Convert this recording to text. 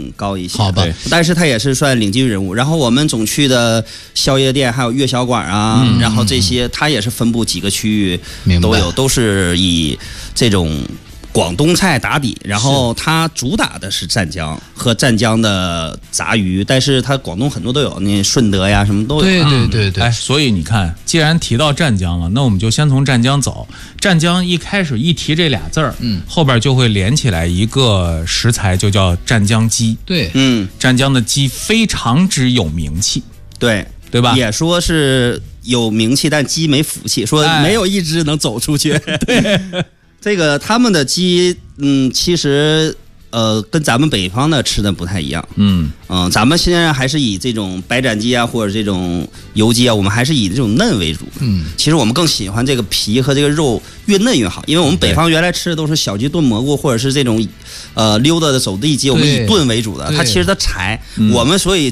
更高一些。 好吧， 但是它也是算领军人物。然后我们总去的宵夜店还有粤小馆啊，然后这些它也是分布几个区域都有，都是以这种广东菜打底，然后它主打的是湛江和湛江的杂鱼，但是它广东很多都有，那顺德呀什么都有。 对。 哎，所以你看，既然提到湛江了，那我们就先从湛江走。湛江一开始一提这俩字儿，后边就会连起来一个食材，就叫湛江鸡。 对， 湛江的鸡非常之有名气， 对吧？ 也说是有名气，但鸡没福气，说没有一只能走出去。 对。 这个他们的鸡，其实跟咱们北方的吃的不太一样。咱们现在还是以这种白斩鸡啊，或者这种油鸡啊，我们还是以这种嫩为主。其实我们更喜欢这个皮和这个肉越嫩越好，因为我们北方原来吃的都是小鸡炖蘑菇，或者是这种溜达的走地鸡，我们以炖为主的。它其实它柴，我们所以